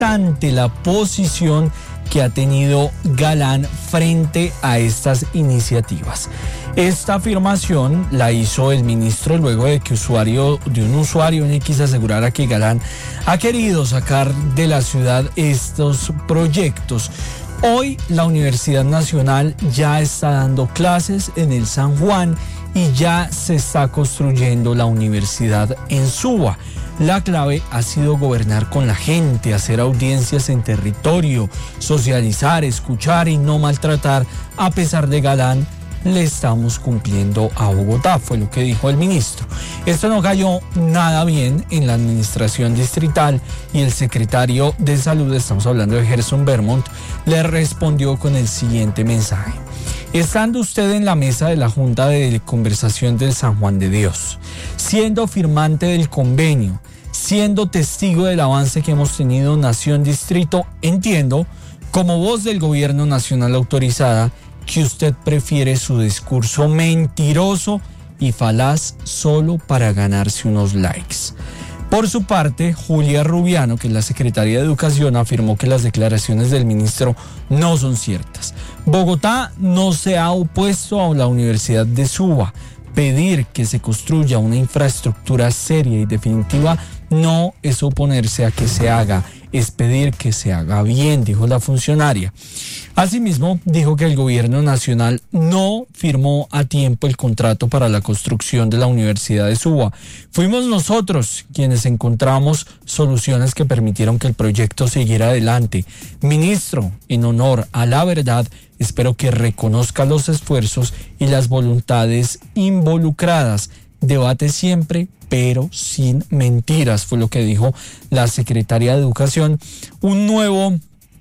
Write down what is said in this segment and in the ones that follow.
bastante la posición que ha tenido Galán frente a estas iniciativas. Esta afirmación la hizo el ministro luego de que un usuario en X asegurara que Galán ha querido sacar de la ciudad estos proyectos. Hoy la Universidad Nacional ya está dando clases en el San Juan y ya se está construyendo la universidad en Suba. La clave ha sido gobernar con la gente, hacer audiencias en territorio, socializar, escuchar y no maltratar. A pesar de Galán, le estamos cumpliendo a Bogotá, fue lo que dijo el ministro. Esto no cayó nada bien en la administración distrital y el secretario de Salud, estamos hablando de Gerson Vermont, le respondió con el siguiente mensaje. Estando usted en la mesa de la Junta de Conversación del San Juan de Dios, siendo firmante del convenio, siendo testigo del avance que hemos tenido nación-distrito, entiendo, como voz del gobierno nacional autorizada, que usted prefiere su discurso mentiroso y falaz solo para ganarse unos likes. Por su parte, Julia Rubiano, que es la secretaria de Educación, afirmó que las declaraciones del ministro no son ciertas. Bogotá no se ha opuesto a la Universidad de Suba. Pedir que se construya una infraestructura seria y definitiva no es oponerse a que se haga, es pedir que se haga bien, dijo la funcionaria. Asimismo, dijo que el gobierno nacional no firmó a tiempo el contrato para la construcción de la Universidad de Suba. Fuimos nosotros quienes encontramos soluciones que permitieron que el proyecto siguiera adelante. Ministro, en honor a la verdad, espero que reconozca los esfuerzos y las voluntades involucradas. Debate siempre, pero sin mentiras, fue lo que dijo la secretaria de Educación. Un nuevo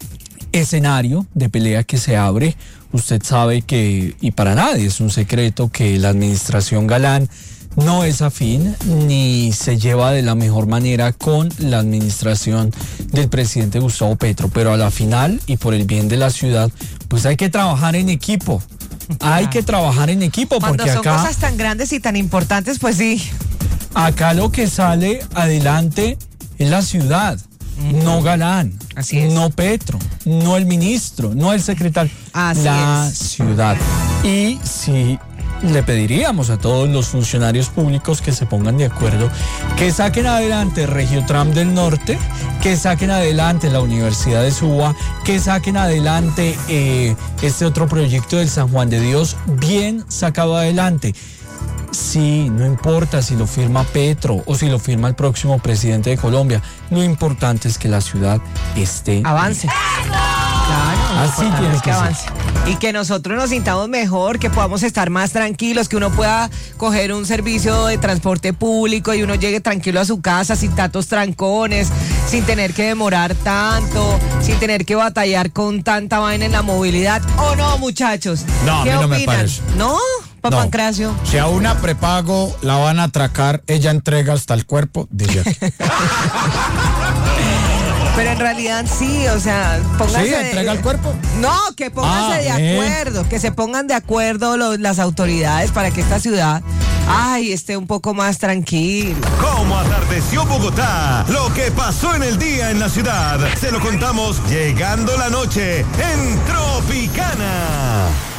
escenario de pelea que se abre. Usted sabe que, y para nadie es un secreto, que la administración Galán no es afín ni se lleva de la mejor manera con la administración del presidente Gustavo Petro, pero a la final y por el bien de la ciudad, pues hay que trabajar en equipo. Hay que trabajar en equipo cuando porque son acá cosas tan grandes y tan importantes, pues sí. Acá lo que sale adelante es la ciudad, no Galán, Así es. no Petro, no el ministro, no el secretario, Así la es. ciudad. Y si le pediríamos a todos los funcionarios públicos que se pongan de acuerdo, que saquen adelante Regiotram del Norte, que saquen adelante la Universidad de Suba, que saquen adelante este otro proyecto del San Juan de Dios, bien sacado adelante. Sí, no importa si lo firma Petro o si lo firma el próximo presidente de Colombia, lo importante es que la ciudad esté Avance. Claro, así tiene es que avance. Y que nosotros nos sintamos mejor, que podamos estar más tranquilos, que uno pueda coger un servicio de transporte público y uno llegue tranquilo a su casa sin tantos trancones, sin tener que demorar tanto, sin tener que batallar con tanta vaina en la movilidad. ¿O no, muchachos? No, a mí no me parece. ¿No? No. Pancracio. Si a una prepago la van a atracar, ella entrega hasta el cuerpo, dice aquí. Pero en realidad sí, o sea, pónganse... Sí, entrega el cuerpo. No, que pónganse de acuerdo, que se pongan de acuerdo las autoridades para que esta ciudad, esté un poco más tranquila. ¿Cómo atardeció Bogotá? Lo que pasó en el día en la ciudad, se lo contamos llegando la noche en Tropicana.